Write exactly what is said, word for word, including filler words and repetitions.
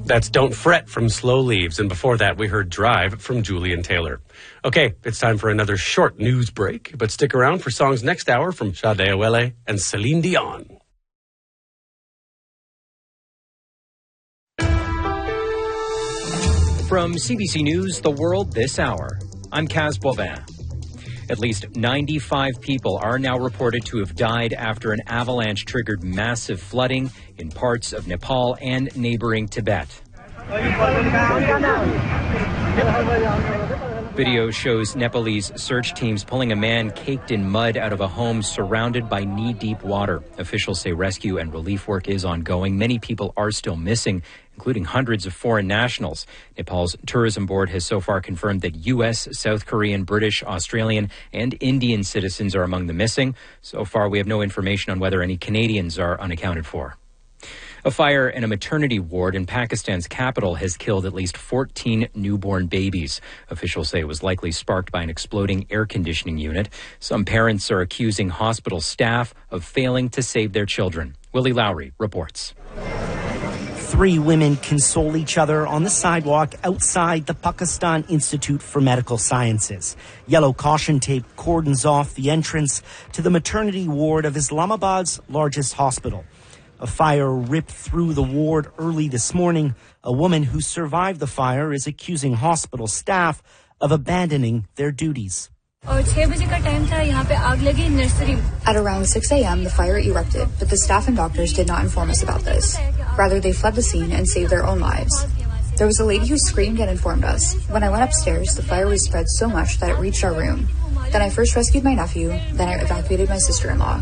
That's Don't Fret from Slow Leaves. And before that, we heard Drive from Julian Taylor. Okay, it's time for another short news break, but stick around for songs next hour from Sade Awele and Celine Dion. From C B C News, The World This Hour, I'm Kaz Bovin. At least ninety-five people are now reported to have died after an avalanche triggered massive flooding in parts of Nepal and neighboring Tibet. Video shows Nepalese search teams pulling a man caked in mud out of a home surrounded by knee-deep water. Officials say rescue and relief work is ongoing. Many people are still missing, including hundreds of foreign nationals. Nepal's tourism board has so far confirmed that U S, South Korean, British, Australian, and Indian citizens are among the missing. So far, we have no information on whether any Canadians are unaccounted for. A fire in a maternity ward in Pakistan's capital has killed at least fourteen newborn babies. Officials say it was likely sparked by an exploding air conditioning unit. Some parents are accusing hospital staff of failing to save their children. Willie Lowry reports. Three women console each other on the sidewalk outside the Pakistan Institute for Medical Sciences. Yellow caution tape cordons off the entrance to the maternity ward of Islamabad's largest hospital. A fire ripped through the ward early this morning. A woman who survived the fire is accusing hospital staff of abandoning their duties. At around six a.m., the fire erupted, but the staff and doctors did not inform us about this. Rather, they fled the scene and saved their own lives. There was a lady who screamed and informed us. When I went upstairs, the fire was spread so much that it reached our room. Then I first rescued my nephew, then I evacuated my sister-in-law.